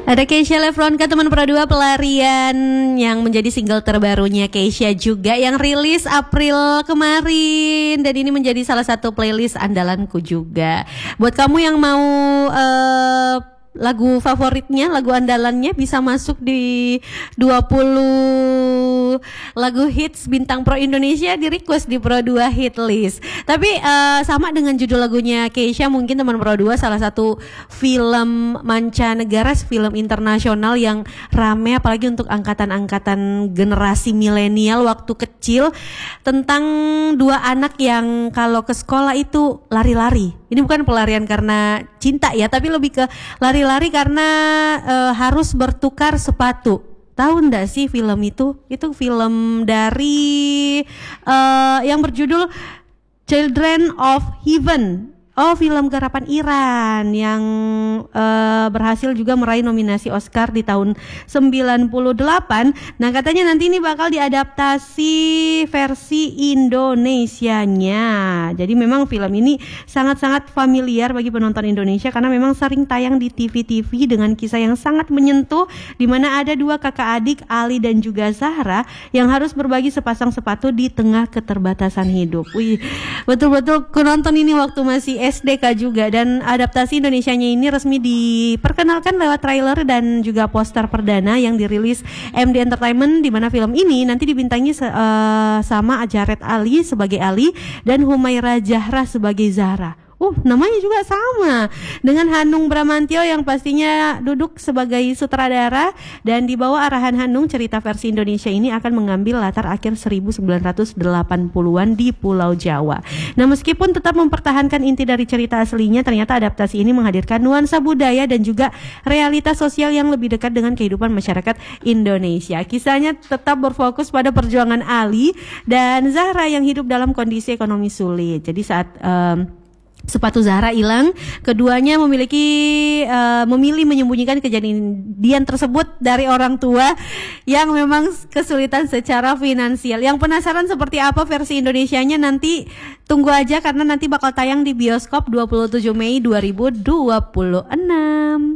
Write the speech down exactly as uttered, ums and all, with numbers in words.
Ada Keisha Lefronka, teman Pro dua, pelarian yang menjadi single terbarunya Keisha juga yang rilis April kemarin, dan ini menjadi salah satu playlist andalanku juga. Buat kamu yang mau uh, lagu favoritnya, lagu andalannya, bisa masuk di dua puluh lagu hits bintang Pro Indonesia, di request di Pro dua hit list. Tapi uh, sama dengan judul lagunya Keisha, mungkin teman Pro dua salah satu film mancanegara, film internasional yang rame apalagi untuk angkatan-angkatan generasi milenial waktu kecil, tentang dua anak yang kalau ke sekolah itu lari-lari. Ini bukan pelarian karena cinta ya, tapi lebih ke lari-lari karena uh, harus bertukar sepatu. Tahu nggak sih film itu? Itu film dari uh, yang berjudul Children of Heaven. Oh, film garapan Iran yang uh, berhasil juga meraih nominasi Oscar di tahun sembilan puluh delapan. Nah, katanya nanti ini bakal diadaptasi versi Indonesianya. Jadi memang film ini sangat-sangat familiar bagi penonton Indonesia karena memang sering tayang di T V-T V dengan kisah yang sangat menyentuh, di mana ada dua kakak adik, Ali dan juga Zahra, yang harus berbagi sepasang sepatu di tengah keterbatasan hidup. Wih, betul-betul aku nonton ini waktu masih S D K juga, dan adaptasi Indonesianya ini resmi diperkenalkan lewat trailer dan juga poster perdana yang dirilis M D Entertainment, di mana film ini nanti dibintangi uh, sama Jared Ali sebagai Ali dan Humaira Zahra sebagai Zahra. Uh, namanya juga sama dengan Hanung Bramantyo yang pastinya duduk sebagai sutradara, dan di bawah arahan Hanung, cerita versi Indonesia ini akan mengambil latar akhir seribu sembilan ratus delapan puluhan di Pulau Jawa. Nah, meskipun tetap mempertahankan inti dari cerita aslinya, ternyata adaptasi ini menghadirkan nuansa budaya dan juga realitas sosial yang lebih dekat dengan kehidupan masyarakat Indonesia. Kisahnya tetap berfokus pada perjuangan Ali dan Zahra yang hidup dalam kondisi ekonomi sulit. Jadi saat um, sepatu Zahra hilang, keduanya memiliki uh, memilih menyembunyikan kejadian tersebut dari orang tua yang memang kesulitan secara finansial. Yang penasaran seperti apa versi Indonesianya, nanti tunggu aja karena nanti bakal tayang di bioskop dua puluh tujuh Mei dua ribu dua puluh enam.